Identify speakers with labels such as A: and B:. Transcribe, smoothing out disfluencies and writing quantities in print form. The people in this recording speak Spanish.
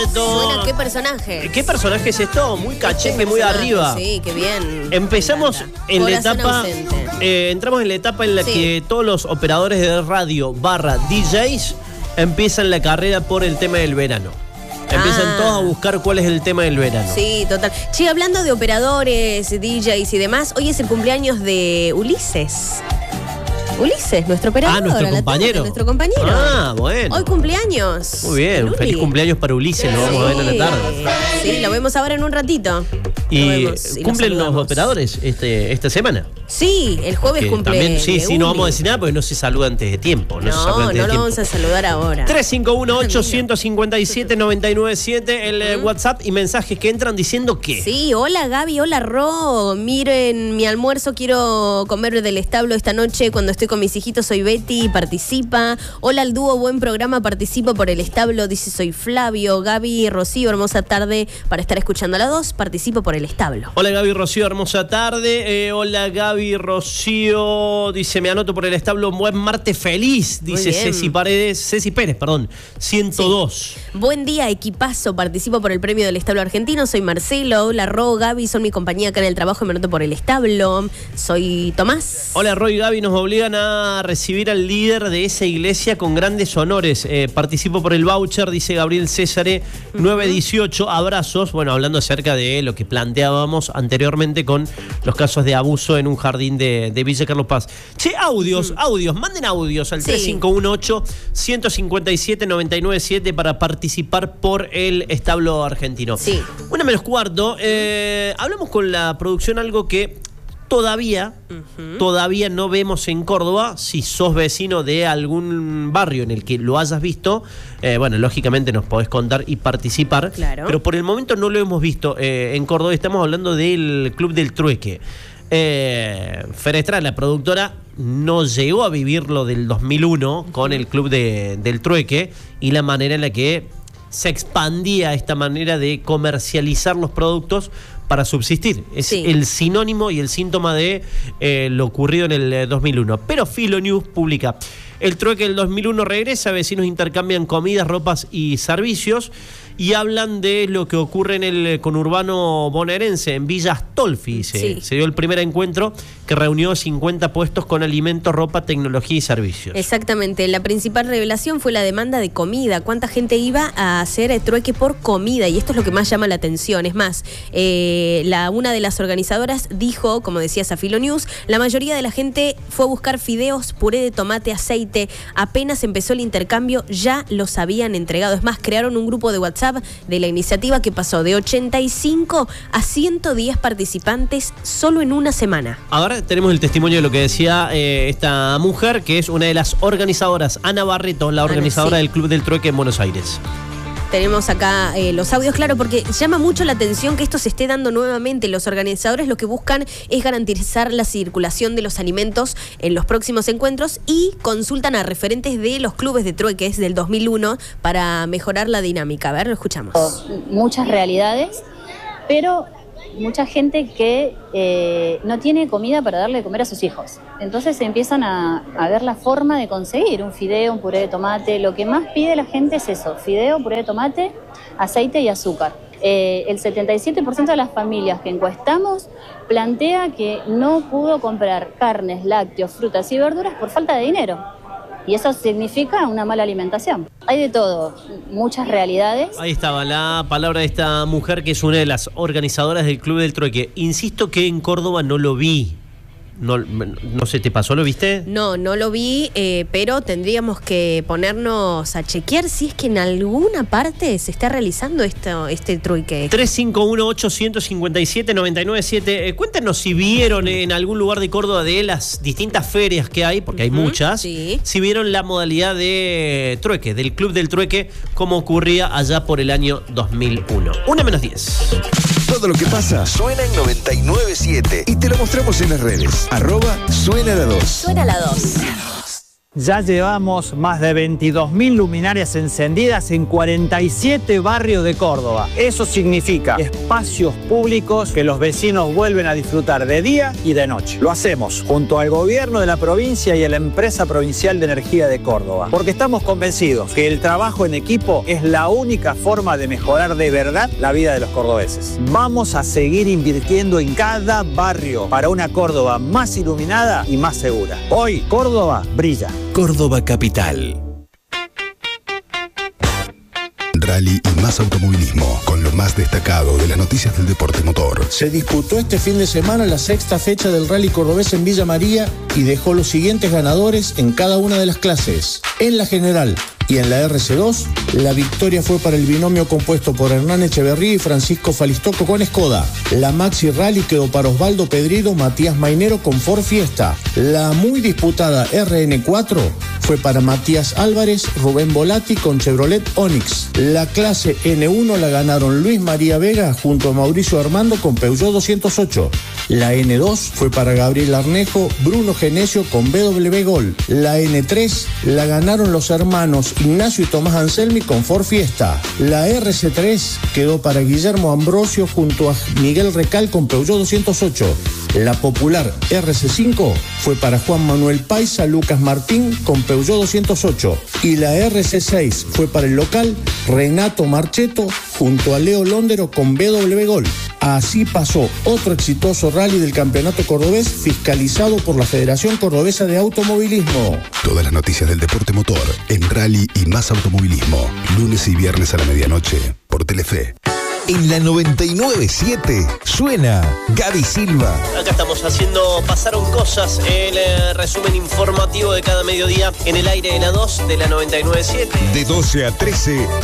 A: todo.
B: Suena, ¿qué personaje?
A: ¿Qué personaje es esto? Muy cacheque, muy arriba.
B: Sí, qué bien.
A: Empezamos en la etapa. Entramos en la etapa en la que todos los operadores de radio / DJs empiezan la carrera por el tema del verano. Empiezan todos a buscar cuál es el tema del verano.
B: Sí, total. Che, hablando de operadores, DJs y demás, hoy es el cumpleaños de Ulises. Ulises, nuestro operador.
A: Nuestro compañero.
B: Nuestro compañero.
A: Bueno.
B: Hoy cumpleaños.
A: Muy bien, feliz cumpleaños para Ulises, lo vamos a ver en la tarde.
B: Sí, lo vemos ahora en un ratito.
A: Y cumplen los operadores esta semana.
B: Sí, el jueves cumple.
A: También, sí, no vamos a decir nada porque no se saluda antes de tiempo.
B: No lo vamos a saludar ahora.
A: 351-800-57997, el WhatsApp y mensajes que entran diciendo que.
B: Sí, hola Gaby, hola Ro. Miren, mi almuerzo quiero comer del establo esta noche cuando estoy con mis hijitos. Soy Betty, participa. Hola al dúo, buen programa, participo por el establo. Dice, soy Flavio. Gaby, Rocío, hermosa tarde para estar escuchando a las 2. Participo por el establo.
A: Hola Gaby, Rocío, hermosa Tarde. Hola Gaby, Rocío. Dice, me anoto por el establo. Buen martes feliz. Dice Ceci Pérez, 102.
B: Sí. Buen día, equipazo. Participo por el premio del establo argentino. Soy Marcelo. Hola Ro, Gaby. Son mi compañía acá en el trabajo y me anoto por el establo. Soy Tomás.
A: Hola Ro y Gaby. Nos obligan a recibir al líder de esa iglesia con grandes honores. Participo por el voucher, dice Gabriel Césare, 918. Abrazos. Bueno, hablando acerca de lo que planteábamos anteriormente con los casos de abuso en un jardín de Villa Carlos Paz. Che, audios, manden audios al 3518-157-997 para participar por el establo argentino.
B: Sí.
A: 1:15. Hablamos con la producción algo que todavía no vemos en Córdoba. Si sos vecino de algún barrio en el que lo hayas visto, bueno, lógicamente nos podés contar y participar.
B: Claro.
A: Pero por el momento no lo hemos visto en Córdoba. Estamos hablando del Club del Trueque. Ferestra, la productora, no llegó a vivir lo del 2001 con el Club del Trueque y la manera en la que se expandía esta manera de comercializar los productos para subsistir. Es el sinónimo y el síntoma de lo ocurrido en el 2001. Pero Filonews publica: el trueque del 2001 regresa, vecinos intercambian comidas, ropas y servicios, y hablan de lo que ocurre en el conurbano bonaerense, en Villa Astolfi. Se dio el primer encuentro que reunió 50 puestos con alimentos, ropa, tecnología y servicios.
B: Exactamente. La principal revelación fue la demanda de comida. ¿Cuánta gente iba a hacer trueque por comida? Y esto es lo que más llama la atención. Es más, una de las organizadoras dijo, como decías a Filonews, la mayoría de la gente fue a buscar fideos, puré de tomate, aceite. Apenas empezó el intercambio, ya los habían entregado. Es más, crearon un grupo de WhatsApp de la iniciativa que pasó de 85 a 110 participantes solo en una semana.
A: Ahora tenemos el testimonio de lo que decía esta mujer, que es una de las organizadoras, Ana Barreto, la organizadora del Club del Trueque en Buenos Aires.
B: Tenemos acá los audios, claro, porque llama mucho la atención que esto se esté dando nuevamente. Los organizadores lo que buscan es garantizar la circulación de los alimentos en los próximos encuentros y consultan a referentes de los clubes de trueques del 2001 para mejorar la dinámica. A ver, lo escuchamos.
C: Muchas realidades, pero mucha gente que no tiene comida para darle de comer a sus hijos. Entonces empiezan a ver la forma de conseguir un fideo, un puré de tomate. Lo que más pide la gente es eso: fideo, puré de tomate, aceite y azúcar. El 77% de las familias que encuestamos plantea que no pudo comprar carnes, lácteos, frutas y verduras por falta de dinero. Y eso significa una mala alimentación. Hay de todo, muchas realidades.
A: Ahí estaba la palabra de esta mujer, que es una de las organizadoras del Club del Trueque. Insisto que en Córdoba no lo vi. No sé, ¿te pasó? ¿Lo viste?
B: No lo vi, pero tendríamos que ponernos a chequear si es que en alguna parte se está realizando este trueque.
A: 351-857-997. Cuéntanos si vieron en algún lugar de Córdoba, de las distintas ferias que hay, porque hay muchas, si vieron la modalidad de trueque, del Club del Trueque, como ocurría allá por el año 2001. 1:10.
D: Todo lo que pasa suena en 99.7 y te lo mostramos en las redes. @Suena la 2.
B: Suena la 2.
E: Ya llevamos más de 22.000 luminarias encendidas en 47 barrios de Córdoba. Eso significa espacios públicos que los vecinos vuelven a disfrutar de día y de noche. Lo hacemos junto al gobierno de la provincia y a la empresa provincial de energía de Córdoba, porque estamos convencidos que el trabajo en equipo es la única forma de mejorar de verdad la vida de los cordobeses. Vamos a seguir invirtiendo en cada barrio para una Córdoba más iluminada y más segura. Hoy, Córdoba brilla.
D: Córdoba Capital. Rally y más automovilismo, con lo más destacado de las noticias del deporte motor.
F: Se disputó este fin de semana la 6ª fecha del Rally Cordobés en Villa María y dejó los siguientes ganadores en cada una de las clases. En la general y en la RC2, la victoria fue para el binomio compuesto por Hernán Echeverría y Francisco Falistoco con Skoda. La Maxi Rally quedó para Osvaldo Pedrido, Matías Mainero con Ford Fiesta. La muy disputada RN4 fue para Matías Álvarez, Rubén Volati con Chevrolet Onix. La clase N1 la ganaron Luis María Vega junto a Mauricio Armando con Peugeot 208. La N2 fue para Gabriel Arnejo, Bruno Genesio con BW Gol. La N3 la ganaron los hermanos Ignacio y Tomás Anselmi con Ford Fiesta. La RC3 quedó para Guillermo Ambrosio junto a Miguel Recal con Peugeot 208. La popular RC5 fue para Juan Manuel Paisa, Lucas Martín con Peugeot 208. Y la RC6 fue para el local Renato Marchetto junto a Leo Londero con BW Gol. Así pasó otro exitoso rally del campeonato cordobés fiscalizado por la Federación Cordobesa de Automovilismo.
D: Todas las noticias del deporte motor en Rally y más automovilismo, lunes y viernes a la medianoche por Telefe. En la 99.7 suena Gaby Silva.
A: Acá estamos haciendo Pasaron Cosas, el resumen informativo de cada mediodía en el aire de la 2 de la 99.7.
D: De 12 a 13.